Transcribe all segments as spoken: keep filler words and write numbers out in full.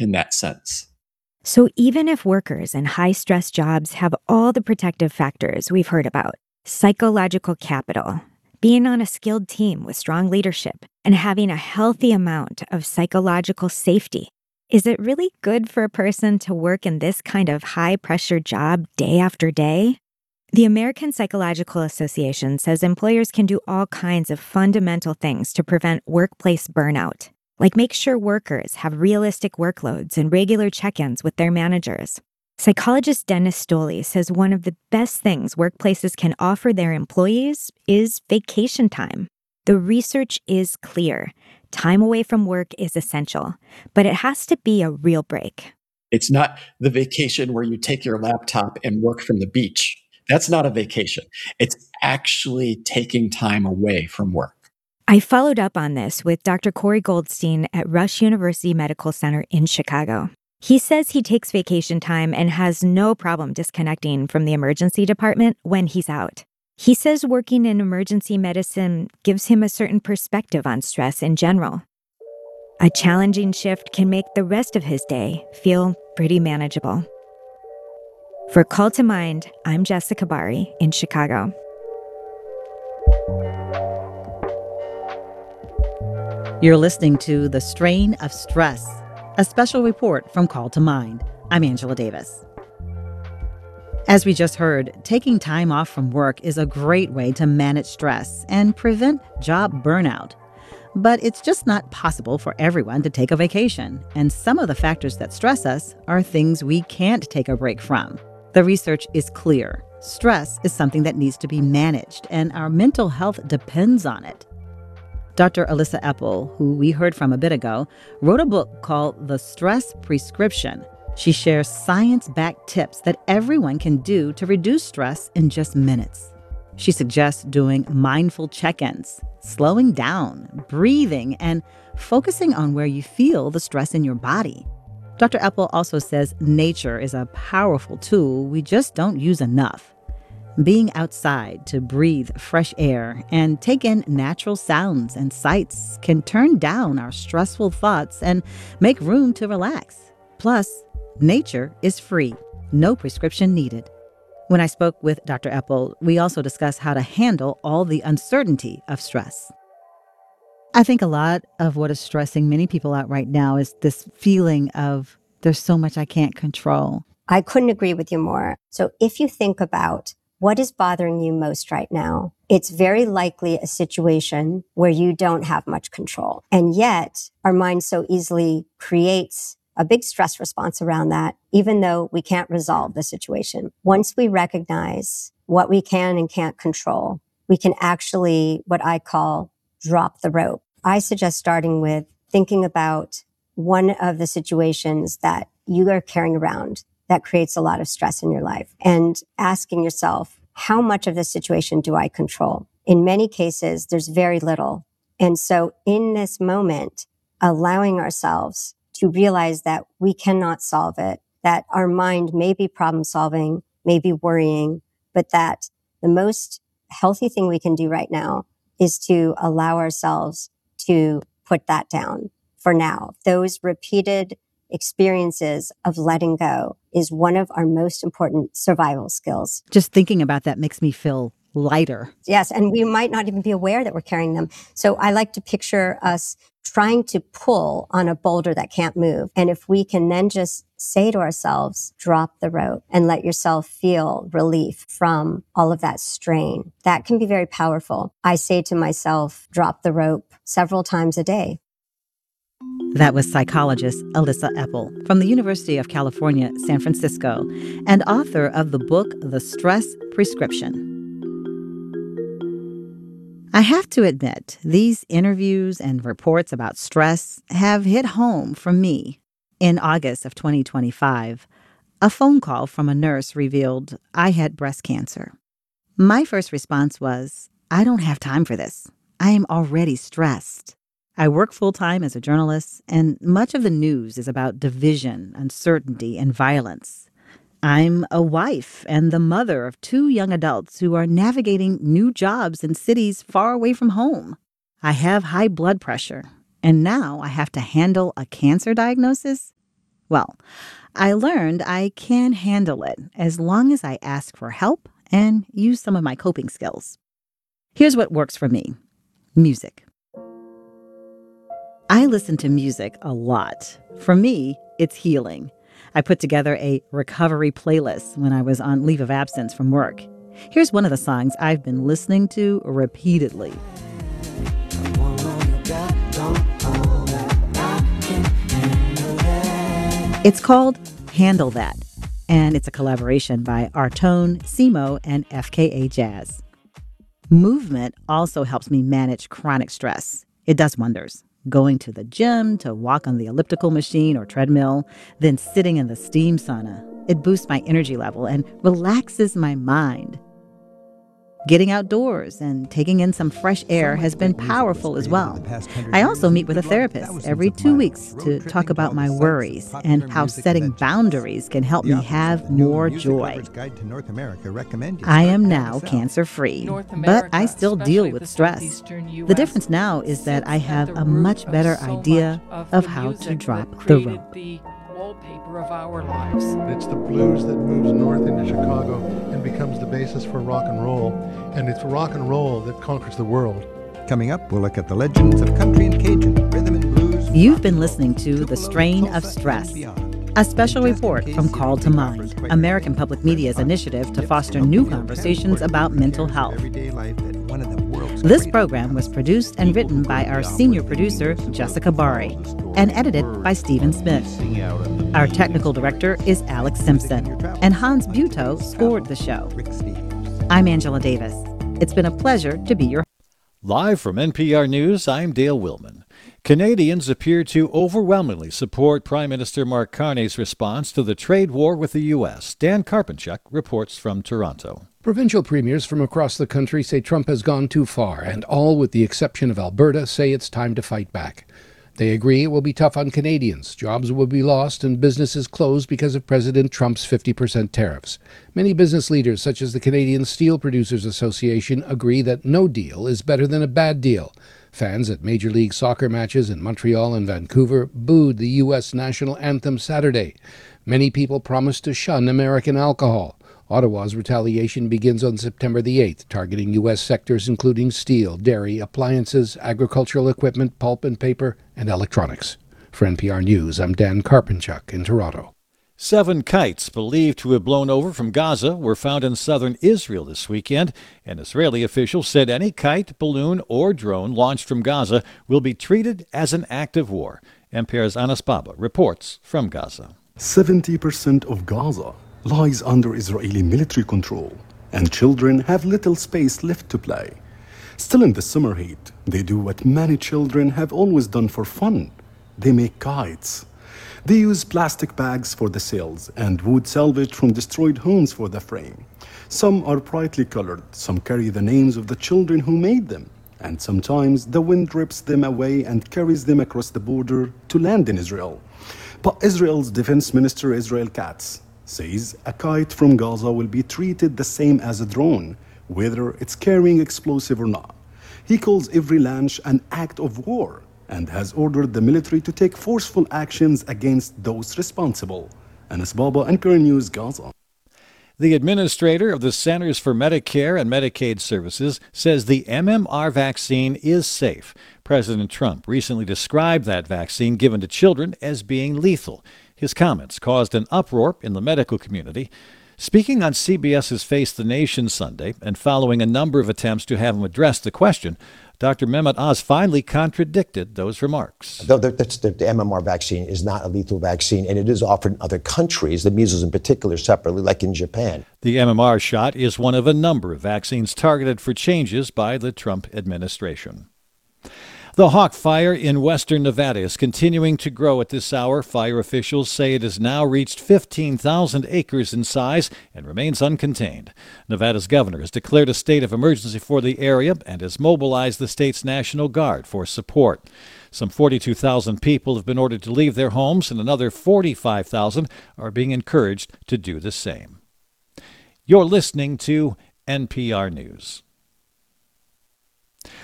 in that sense. So even if workers in high-stress jobs have all the protective factors we've heard about, psychological capital, being on a skilled team with strong leadership, and having a healthy amount of psychological safety, is it really good for a person to work in this kind of high-pressure job day after day? The American Psychological Association says employers can do all kinds of fundamental things to prevent workplace burnout, like make sure workers have realistic workloads and regular check-ins with their managers. Psychologist Dennis Stoley says one of the best things workplaces can offer their employees is vacation time. The research is clear. Time away from work is essential, but it has to be a real break. It's not the vacation where you take your laptop and work from the beach. That's not a vacation. It's actually taking time away from work. I followed up on this with Doctor Corey Goldstein at Rush University Medical Center in Chicago. He says he takes vacation time and has no problem disconnecting from the emergency department when he's out. He says working in emergency medicine gives him a certain perspective on stress in general. A challenging shift can make the rest of his day feel pretty manageable. For Call to Mind, I'm Jessica Bari in Chicago. You're listening to The Strain of Stress, a special report from Call to Mind. I'm Angela Davis. As we just heard, taking time off from work is a great way to manage stress and prevent job burnout. But it's just not possible for everyone to take a vacation, and some of the factors that stress us are things we can't take a break from. The research is clear. Stress is something that needs to be managed, and our mental health depends on it. Doctor Elissa Epel, who we heard from a bit ago, wrote a book called The Stress Prescription. She shares science-backed tips that everyone can do to reduce stress in just minutes. She suggests doing mindful check-ins, slowing down, breathing, and focusing on where you feel the stress in your body. Doctor Epel also says nature is a powerful tool we just don't use enough. Being outside to breathe fresh air and take in natural sounds and sights can turn down our stressful thoughts and make room to relax. Plus, nature is free, no prescription needed. When I spoke with Doctor Epel, we also discussed how to handle all the uncertainty of stress. I think a lot of what is stressing many people out right now is this feeling of there's so much I can't control. I couldn't agree with you more. So if you think about what is bothering you most right now, it's very likely a situation where you don't have much control. And yet our mind so easily creates a big stress response around that, even though we can't resolve the situation. Once we recognize what we can and can't control, we can actually, what I call, drop the rope. I suggest starting with thinking about one of the situations that you are carrying around that creates a lot of stress in your life and asking yourself, how much of this situation do I control? In many cases, there's very little. And so in this moment, allowing ourselves to realize that we cannot solve it, that our mind may be problem solving, may be worrying, but that the most healthy thing we can do right now is to allow ourselves to put that down for now. Those repeated experiences of letting go is one of our most important survival skills. Just thinking about that makes me feel lighter. Yes, and we might not even be aware that we're carrying them. So I like to picture us trying to pull on a boulder that can't move. And if we can then just say to ourselves, drop the rope and let yourself feel relief from all of that strain, that can be very powerful. I say to myself, drop the rope several times a day. That was psychologist Elissa Epel from the University of California, San Francisco, and author of the book, The Stress Prescription. I have to admit, these interviews and reports about stress have hit home for me. In August of twenty twenty-five, a phone call from a nurse revealed I had breast cancer. My first response was, I don't have time for this. I am already stressed. I work full-time as a journalist, and much of the news is about division, uncertainty, and violence. I'm a wife and the mother of two young adults who are navigating new jobs in cities far away from home. I have high blood pressure, and now I have to handle a cancer diagnosis. Well, I learned I can handle it as long as I ask for help and use some of my coping skills. Here's what works for me: music. I listen to music a lot. For me, it's healing. I put together a recovery playlist when I was on leave of absence from work. Here's one of the songs I've been listening to repeatedly. It's called Handle That, and it's a collaboration by Artone, Simo, and F K A Jazz. Movement also helps me manage chronic stress. It does wonders. Going to the gym to walk on the elliptical machine or treadmill, then sitting in the steam sauna. It boosts my energy level and relaxes my mind. Getting outdoors and taking in some fresh air has been powerful as well. I also meet with a therapist every two weeks to talk about my worries and how setting boundaries can help me have more joy. I am now cancer-free, but I still deal with stress. The difference now is that I have a much better idea of how to drop the rope. Wallpaper of our lives. It's the blues that moves north into Chicago and becomes the basis for rock and roll. And it's rock and roll that conquers the world. Coming up, we'll look at the legends of country and Cajun, rhythm and blues. You've been listening to The Strain of Stress, a special report from Call to Mind, American Public Media's initiative to foster new conversations about mental health. This program was produced and written by our senior producer, Jessica Bari, and edited by Stephen Smith. Our technical director is Alex Simpson, and Hans Butow scored the show. I'm Angela Davis. It's been a pleasure to be your Live from N P R News, I'm Dale Willman. Canadians appear to overwhelmingly support Prime Minister Mark Carney's response to the trade war with the U S. Dan Karpenchuk reports from Toronto. Provincial premiers from across the country say Trump has gone too far, and all, with the exception of Alberta, say it's time to fight back. They agree it will be tough on Canadians. Jobs will be lost and businesses closed because of President Trump's fifty percent tariffs. Many business leaders, such as the Canadian Steel Producers Association, agree that no deal is better than a bad deal. Fans at Major League Soccer matches in Montreal and Vancouver booed the U S national anthem Saturday. Many people promised to shun American alcohol. Ottawa's retaliation begins on September the eighth, targeting U S sectors including steel, dairy, appliances, agricultural equipment, pulp and paper, and electronics. For N P R News, I'm Dan Karpenchuk in Toronto. Seven kites believed to have blown over from Gaza were found in southern Israel this weekend, and Israeli officials said any kite, balloon, or drone launched from Gaza will be treated as an act of war. N P R's Anas Baba reports from Gaza. seventy percent of Gaza lies under Israeli military control, and children have little space left to play. Still, in the summer heat, they do what many children have always done for fun. They make kites. They use plastic bags for the sails and wood salvaged from destroyed homes for the frame. Some are brightly colored, some carry the names of the children who made them, and sometimes the wind rips them away and carries them across the border to land in Israel. But Israel's Defense Minister Israel Katz says a kite from Gaza will be treated the same as a drone, whether it's carrying explosive or not. He calls every launch an act of war and has ordered the military to take forceful actions against those responsible. Anas Baba, N P R News, Gaza. The administrator of the Centers for Medicare and Medicaid Services says the M M R vaccine is safe. President Trump recently described that vaccine given to children as being lethal. His comments caused an uproar in the medical community. Speaking on CBS's Face the Nation Sunday and following a number of attempts to have him address the question, Doctor Mehmet Oz finally contradicted those remarks. The, the, the M M R vaccine is not a lethal vaccine, and it is offered in other countries, the measles in particular, separately, like in Japan. The M M R shot is one of a number of vaccines targeted for changes by the Trump administration. The Hawk Fire in western Nevada is continuing to grow at this hour. Fire officials say it has now reached fifteen thousand acres in size and remains uncontained. Nevada's governor has declared a state of emergency for the area and has mobilized the state's National Guard for support. Some forty-two thousand people have been ordered to leave their homes, and another forty-five thousand are being encouraged to do the same. You're listening to N P R News.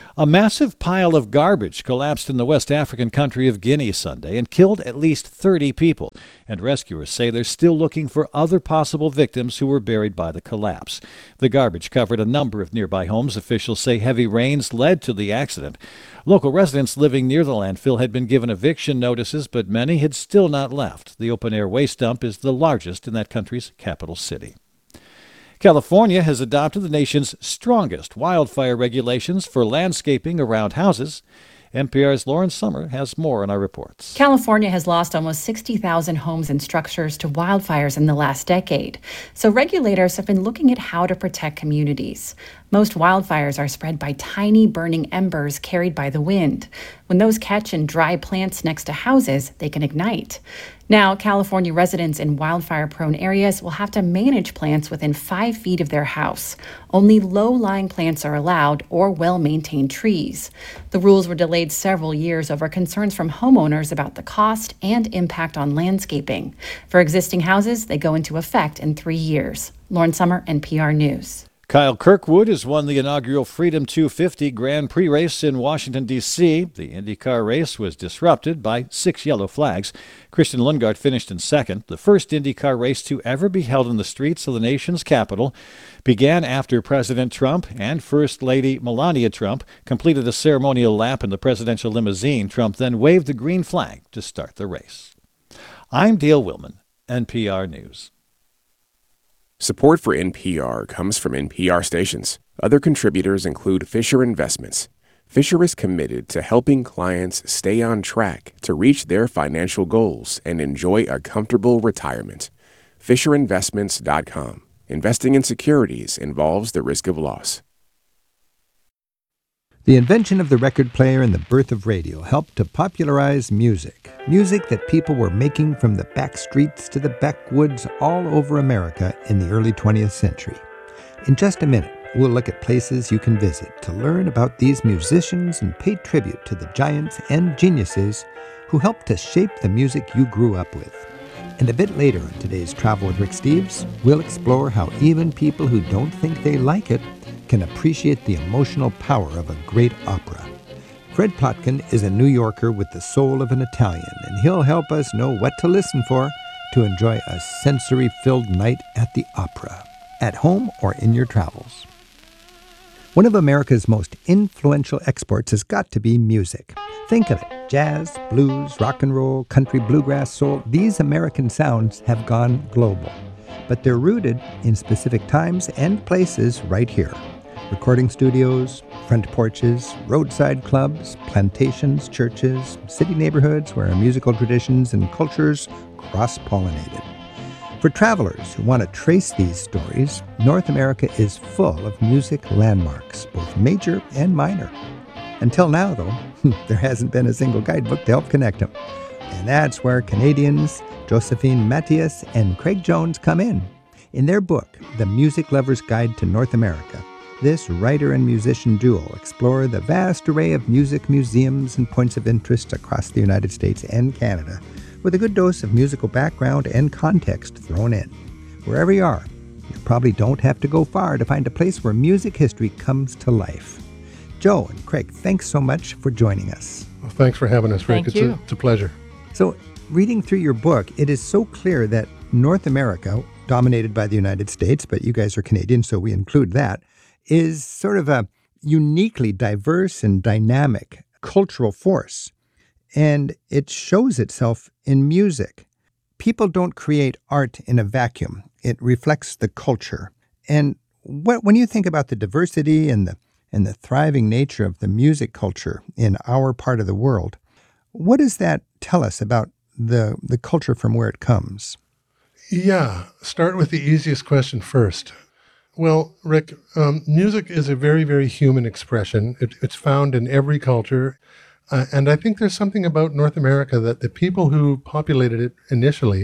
A massive pile of garbage collapsed in the West African country of Guinea Sunday and killed at least thirty people, and rescuers say they're still looking for other possible victims who were buried by the collapse. The garbage covered a number of nearby homes. Officials say heavy rains led to the accident. Local residents living near the landfill had been given eviction notices, but many had still not left. The open-air waste dump is the largest in that country's capital city. California has adopted the nation's strongest wildfire regulations for landscaping around houses. N P R's Lauren Summer has more in our reports. California has lost almost sixty thousand homes and structures to wildfires in the last decade. So regulators have been looking at how to protect communities. Most wildfires are spread by tiny burning embers carried by the wind. When those catch in dry plants next to houses, they can ignite. Now, California residents in wildfire-prone areas will have to manage plants within five feet of their house. Only low-lying plants are allowed, or well-maintained trees. The rules were delayed several years over concerns from homeowners about the cost and impact on landscaping. For existing houses, they go into effect in three years. Lauren Summer, N P R News. Kyle Kirkwood has won the inaugural Freedom two fifty Grand Prix race in Washington, D C The IndyCar race was disrupted by six yellow flags. Christian Lundgaard finished in second. The first IndyCar race to ever be held in the streets of the nation's capital began after President Trump and First Lady Melania Trump completed a ceremonial lap in the presidential limousine. Trump then waved the green flag to start the race. I'm Dale Willman, N P R News. Support for N P R comes from N P R stations. Other contributors include Fisher Investments. Fisher is committed to helping clients stay on track to reach their financial goals and enjoy a comfortable retirement. Fisher Investments dot com. Investing in securities involves the risk of loss. The invention of the record player and the birth of radio helped to popularize music. Music that people were making from the back streets to the backwoods all over America in the early twentieth century. In just a minute, we'll look at places you can visit to learn about these musicians and pay tribute to the giants and geniuses who helped to shape the music you grew up with. And a bit later on today's Travel with Rick Steves, we'll explore how even people who don't think they like it can appreciate the emotional power of a great opera. Fred Plotkin is a New Yorker with the soul of an Italian, and he'll help us know what to listen for to enjoy a sensory-filled night at the opera, at home or in your travels. One of America's most influential exports has got to be music. Think of it. Jazz, blues, rock and roll, country, bluegrass, soul. These American sounds have gone global, but they're rooted in specific times and places right here. Recording studios, front porches, roadside clubs, plantations, churches, city neighborhoods where our musical traditions and cultures cross-pollinated. For travelers who want to trace these stories, North America is full of music landmarks, both major and minor. Until now, though, there hasn't been a single guidebook to help connect them. And that's where Canadians Josephine Matthias and Craig Jones come in. In their book, The Music Lover's Guide to North America, this writer and musician duo explore the vast array of music museums and points of interest across the United States and Canada, with a good dose of musical background and context thrown in. Wherever you are, you probably don't have to go far to find a place where music history comes to life. Joe and Craig, thanks so much for joining us. Well, thanks for having us, Rick. Thank it's, you. A, it's a pleasure. So, reading through your book, it is so clear that North America, dominated by the United States, but you guys are Canadian, so we include that, is sort of a uniquely diverse and dynamic cultural force. And it shows itself in music. People don't create art in a vacuum. It reflects the culture. And what, when you think about the diversity and the and the thriving nature of the music culture in our part of the world, what does that tell us about the the culture from where it comes? Yeah, start with the easiest question first. Well, Rick, um, music is a very, very human expression. It, it's found in every culture. Uh, and I think there's something about North America that the people who populated it initially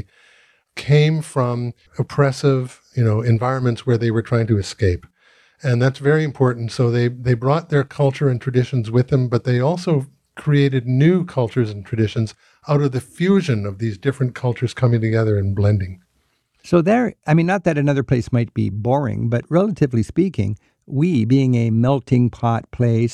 came from oppressive, you know, environments where they were trying to escape. And that's very important. So they, they brought their culture and traditions with them, but they also created new cultures and traditions out of the fusion of these different cultures coming together and blending. So there, I mean, not that another place might be boring, but relatively speaking, we, being a melting pot place,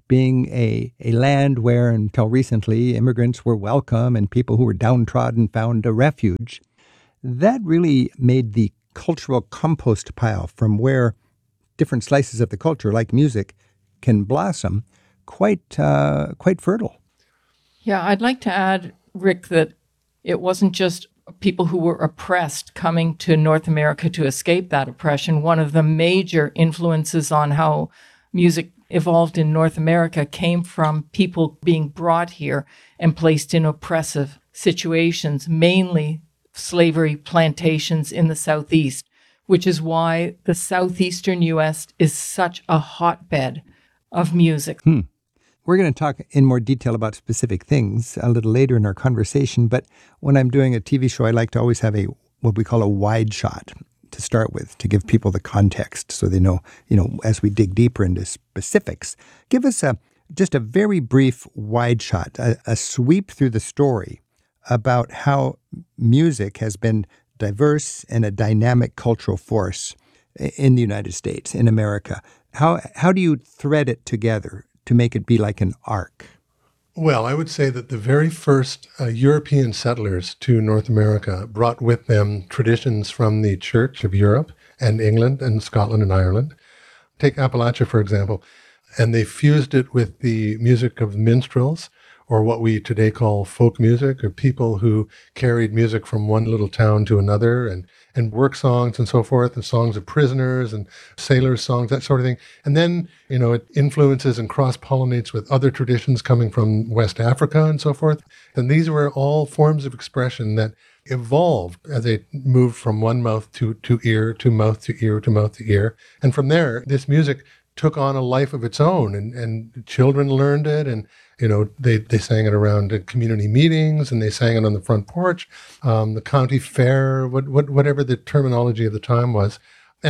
being a, a land where, until recently, immigrants were welcome and people who were downtrodden found a refuge. That really made the cultural compost pile from where different slices of the culture, like music, can blossom quite uh, quite fertile. Yeah, I'd like to add, Rick, that it wasn't just people who were oppressed coming to North America to escape that oppression. One of the major influences on how music evolved in North America came from people being brought here and placed in oppressive situations, mainly slavery plantations in the Southeast, which is why the southeastern U S is such a hotbed of music. Hmm. We're going to talk in more detail about specific things a little later in our conversation, but when I'm doing a T V show, I like to always have a what we call a wide shot to start with, to give people the context so they know, you know, as we dig deeper into specifics. Give us a just a very brief wide shot, a, a sweep through the story about how music has been diverse and a dynamic cultural force in the United States, in America. How how do you thread it together to make it be like an arc? Well, I would say that the very first uh, European settlers to North America brought with them traditions from the Church of Europe and England and Scotland and Ireland. Take Appalachia, for example, and they fused it with the music of minstrels, or what we today call folk music, or people who carried music from one little town to another, and, and work songs and so forth, and songs of prisoners and sailors' songs, that sort of thing. And then, you know, it influences and cross-pollinates with other traditions coming from West Africa and so forth. And these were all forms of expression that evolved as they moved from one mouth to, to ear, to mouth to ear, to mouth to ear. And from there, this music took on a life of its own, and, and children learned it, and you know, they, they sang it around at community meetings, and they sang it on the front porch, um, the county fair, what, what, whatever the terminology of the time was.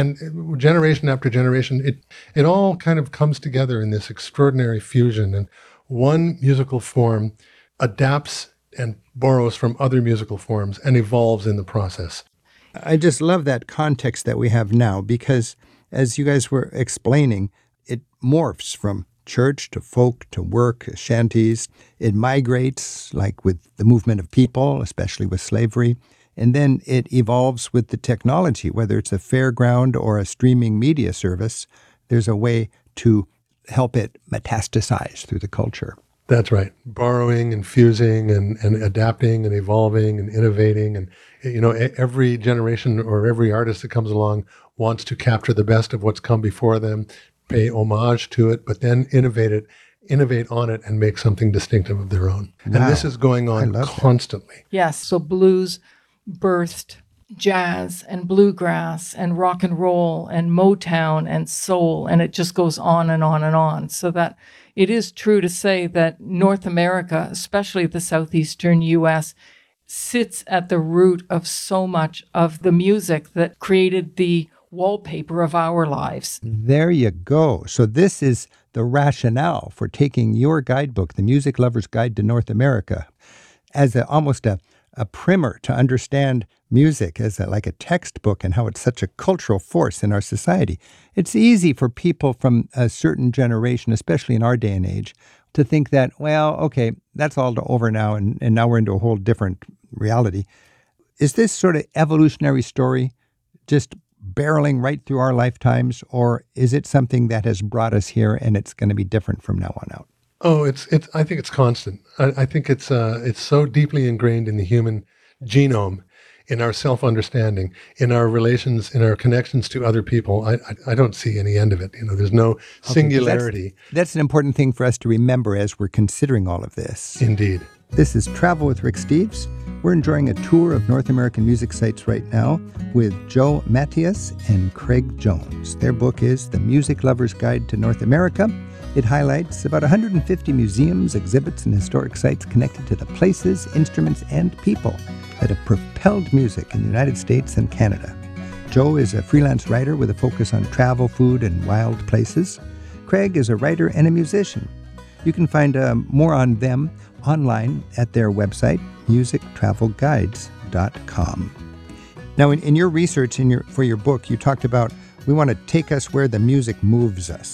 And generation after generation, it, it all kind of comes together in this extraordinary fusion. And one musical form adapts and borrows from other musical forms and evolves in the process. I just love that context that we have now, because as you guys were explaining, it morphs from church to folk to work, shanties. It migrates, like with the movement of people, especially with slavery. And then it evolves with the technology, whether it's a fairground or a streaming media service. There's a way to help it metastasize through the culture. That's right. Borrowing and fusing and, and adapting and evolving and innovating. And, you know, every generation or every artist that comes along wants to capture the best of what's come before them, pay homage to it, but then innovate it, innovate on it, and make something distinctive of their own. Wow. And this is going on constantly. That. Yes, so blues birthed jazz and bluegrass and rock and roll and Motown and soul, and it just goes on and on and on. So that it is true to say that North America, especially the southeastern U S, sits at the root of so much of the music that created the wallpaper of our lives. There you go. So this is the rationale for taking your guidebook, The Music Lover's Guide to North America, as a, almost a, a primer to understand music as a, like a textbook, and how it's such a cultural force in our society. It's easy for people from a certain generation, especially in our day and age, to think that, well, okay, that's all over now, and, and now we're into a whole different reality. Is this sort of evolutionary story just barreling right through our lifetimes, or is it something that has brought us here and it's going to be different from now on out? Oh, it's it's. I think it's constant. I, I think it's uh, it's so deeply ingrained in the human genome, in our self-understanding, in our relations, in our connections to other people. I I, I don't see any end of it. You know, there's no singularity. Okay, that's, that's an important thing for us to remember as we're considering all of this. Indeed. This is Travel with Rick Steves. We're enjoying a tour of North American music sites right now with Joe Matthias and Craig Jones. Their book is The Music Lover's Guide to North America. It highlights about one hundred fifty museums, exhibits, and historic sites connected to the places, instruments, and people that have propelled music in the United States and Canada. Joe is a freelance writer with a focus on travel, food, and wild places. Craig is a writer and a musician. You can find uh, more on them online at their website, music travel guides dot com. Now, in, in your research in your for your book, you talked about we want to take us where the music moves us.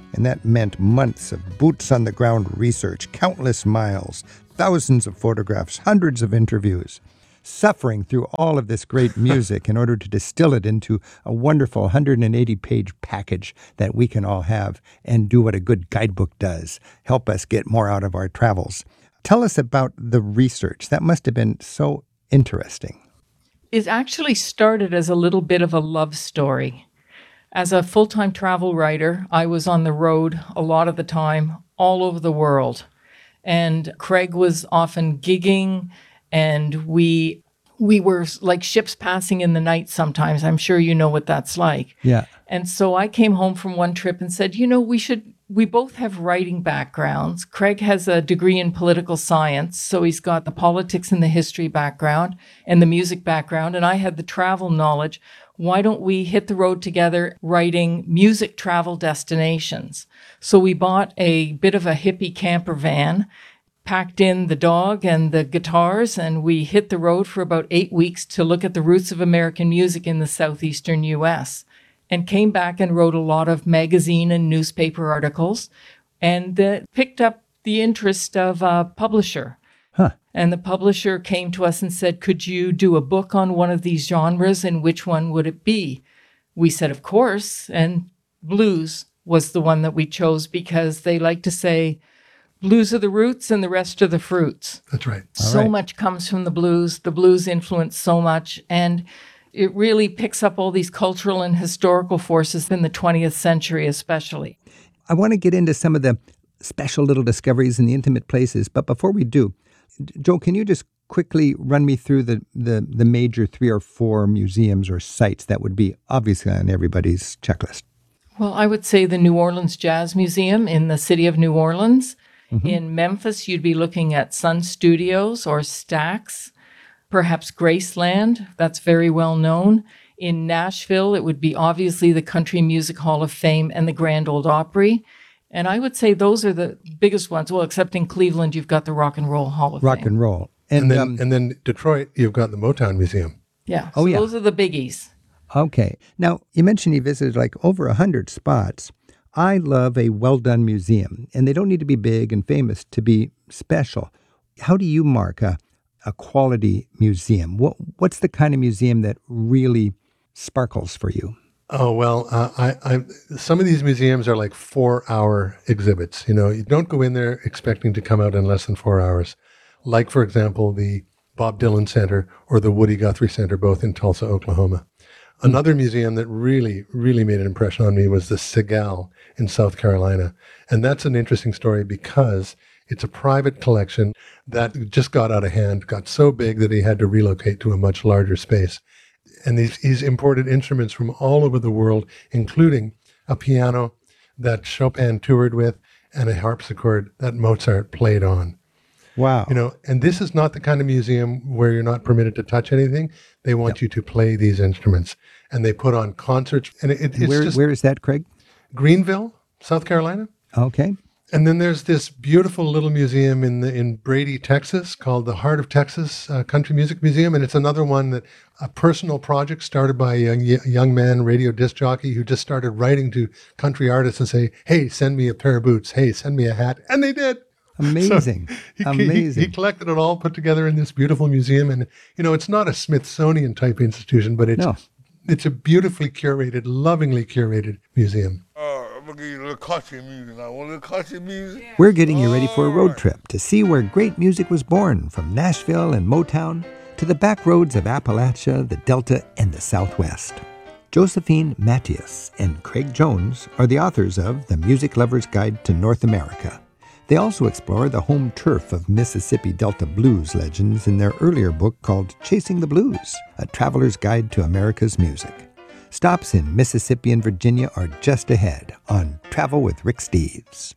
And that meant months of boots-on-the-ground research, countless miles, thousands of photographs, hundreds of interviews, suffering through all of this great music in order to distill it into a wonderful one hundred eighty page package that we can all have and do what a good guidebook does, help us get more out of our travels. Tell us about the research. That must have been so interesting. It actually started as a little bit of a love story. As a full-time travel writer, I was on the road a lot of the time, all over the world. And Craig was often gigging, and we we were like ships passing in the night sometimes. I'm sure you know what that's like. Yeah. And so I came home from one trip and said, you know, we should, we both have writing backgrounds. Craig has a degree in political science, so he's got the politics and the history background and the music background, and I had the travel knowledge. Why don't we hit the road together writing music travel destinations? So we bought a bit of a hippie camper van, packed in the dog and the guitars, and we hit the road for about eight weeks to look at the roots of American music in the southeastern U S, and came back and wrote a lot of magazine and newspaper articles, and uh, picked up the interest of a publisher. Huh. And the publisher came to us and said, could you do a book on one of these genres, and which one would it be? We said, of course, and blues was the one that we chose because they like to say, blues are the roots and the rest are the fruits. That's right. So right. much comes from the blues. The blues influence so much, and it really picks up all these cultural and historical forces in the twentieth century especially. I want to get into some of the special little discoveries in the intimate places, but before we do, Joe, can you just quickly run me through the, the, the major three or four museums or sites that would be obviously on everybody's checklist? Well, I would say the New Orleans Jazz Museum in the city of New Orleans. Mm-hmm. In Memphis, you'd be looking at Sun Studios or Stax, perhaps Graceland. That's very well known. In Nashville, it would be obviously the Country Music Hall of Fame and the Grand Ole Opry. And I would say those are the biggest ones. Well, except in Cleveland, you've got the Rock and Roll Hall of Rock Fame. and roll. And, And, then um, and then Detroit, you've got the Motown Museum. Yeah. Oh, so yeah. Those are the biggies. Okay. Now, you mentioned you visited like over one hundred spots. I love a well-done museum, and they don't need to be big and famous to be special. How do you mark a, a quality museum? What What's the kind of museum that really sparkles for you? Oh, well, uh, I, I, some of these museums are like four-hour exhibits. You know, you don't go in there expecting to come out in less than four hours. Like, for example, the Bob Dylan Center or the Woody Guthrie Center, both in Tulsa, Oklahoma. Another museum that really, really made an impression on me was the Segal in South Carolina. And that's an interesting story because it's a private collection that just got out of hand, got so big that he had to relocate to a much larger space. And he's, he's imported instruments from all over the world, including a piano that Chopin toured with and a harpsichord that Mozart played on. Wow. You know, and this is not the kind of museum where you're not permitted to touch anything. They want yep. you to play these instruments, and they put on concerts. And it, it's where, just where is that, Craig? Greenville, South Carolina. Okay. And then there's this beautiful little museum in the, in Brady, Texas, called the Heart of Texas uh, Country Music Museum, and it's another one that a personal project started by a young, young man, radio disc jockey, who just started writing to country artists and say, "Hey, send me a pair of boots. Hey, send me a hat," and they did. Amazing. So he, Amazing. He, he collected it all put together in this beautiful museum. And, you know, it's not a Smithsonian type institution, but it's no. it's a beautifully curated, lovingly curated museum. Uh, I'm going to give you a little country music now. Want a little country music? We're getting you ready for a road trip to see where great music was born, from Nashville and Motown to the back roads of Appalachia, the Delta, and the Southwest. Josephine Matthias and Craig Jones are the authors of The Music Lover's Guide to North America. They also explore the home turf of Mississippi Delta blues legends in their earlier book called Chasing the Blues, A Traveler's Guide to America's Music. Stops in Mississippi and Virginia are just ahead on Travel with Rick Steves.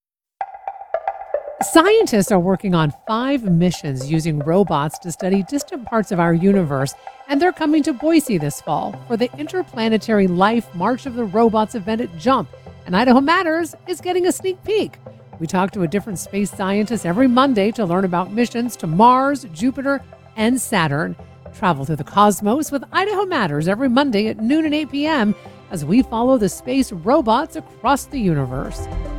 Scientists are working on five missions using robots to study distant parts of our universe, and they're coming to Boise this fall for the Interplanetary Life March of the Robots event at JUMP, and Idaho Matters is getting a sneak peek. We talk to a different space scientist every Monday to learn about missions to Mars, Jupiter, and Saturn. Travel through the cosmos with Idaho Matters every Monday at noon and eight p.m. as we follow the space robots across the universe.